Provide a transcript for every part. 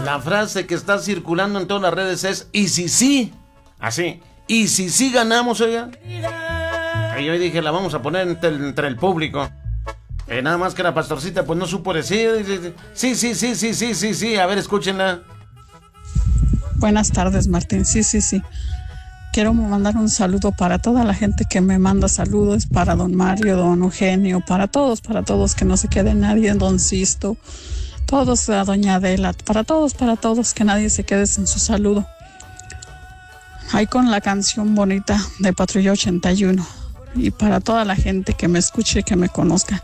la frase que está circulando en todas las redes es, ¿y si sí? Así, ¿y si sí ganamos, oiga? Y hoy dije, la vamos a poner entre el público. Nada más que la pastorcita pues no supo decir. Sí. A ver, escúchenla. Buenas tardes, Martín. Sí. Quiero mandar un saludo para toda la gente que me manda saludos, para don Mario, don Eugenio, para todos, que no se quede nadie, don Sisto, todos, a doña Adela, para todos, que nadie se quede sin su saludo. Ahí con la canción bonita de Patrulla 81. Y para toda la gente que me escuche, que me conozca.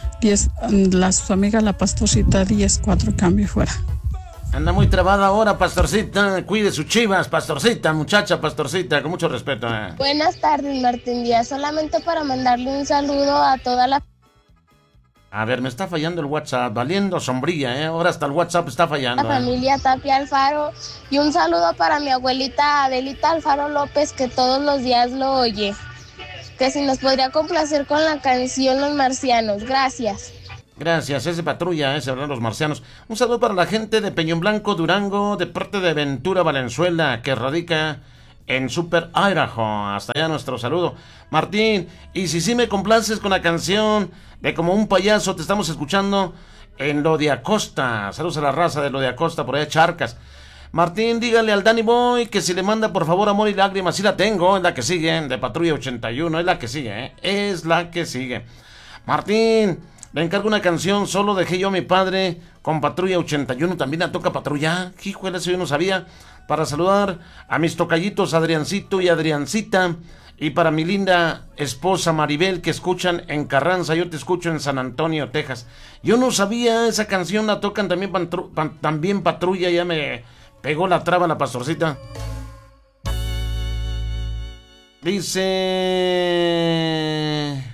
Su amiga la pastorcita 10-4, cambio fuera. Anda muy trabada ahora, pastorcita. Cuide sus chivas, pastorcita, muchacha, pastorcita, con mucho respeto. Buenas tardes, Martín Díaz. Solamente para mandarle un saludo a toda la... A ver, me está fallando el WhatsApp, valiendo sombrilla, Ahora hasta el WhatsApp está fallando. La familia Tapia Alfaro. Y un saludo para mi abuelita Adelita Alfaro López, que todos los días lo oye. Que si nos podría complacer con la canción Los Marcianos. Gracias. Gracias, es de Patrulla, se hablan los marcianos. Un saludo para la gente de Peñón Blanco, Durango, de parte de Ventura Valenzuela, que radica en Super Idaho. Hasta allá nuestro saludo. Martín, y si sí me complaces con la canción de Como un payaso, te estamos escuchando en Lo de Acosta. Saludos a la raza de Lo de Acosta, por allá Charcas. Martín, dígale al Danny Boy que si le manda por favor Amor y Lágrimas. Sí la tengo, es la que sigue, de Patrulla 81, es la que sigue, es la que sigue. Martín, le encargo una canción, Solo dejé yo a mi padre, con Patrulla 81, también la toca Patrulla. Híjole, eso yo no sabía. Para saludar a mis tocallitos Adriancito y Adriancita, y para mi linda esposa Maribel, que escuchan en Carranza. Yo te escucho en San Antonio, Texas. Yo no sabía, esa canción la tocan también Patrulla. Ya me pegó la traba la pastorcita. Dice...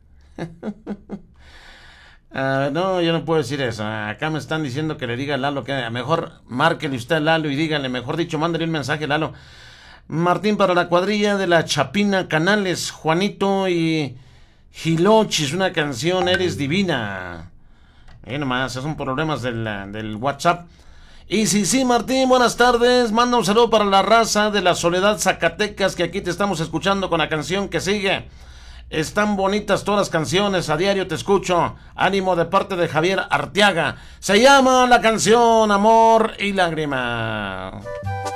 no, yo no puedo decir eso. Acá me están diciendo que le diga a Lalo que mejor márquele usted a Lalo y dígale, mejor dicho, mándale un mensaje a Lalo. Martín, para la cuadrilla de la Chapina Canales, Juanito y Gilochis, una canción, Eres Divina. Nomás, esos son problemas del WhatsApp. Y sí, Martín, buenas tardes. Manda un saludo para la raza de la Soledad Zacatecas, que aquí te estamos escuchando con la canción que sigue. Están bonitas todas las canciones, a diario te escucho. Ánimo, de parte de Javier Arteaga. Se llama la canción Amor y Lágrima.